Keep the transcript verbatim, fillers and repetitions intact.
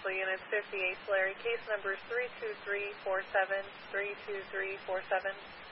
Central Units fifty-eight Tulare. Case number is three two three four seven, three two three four seven.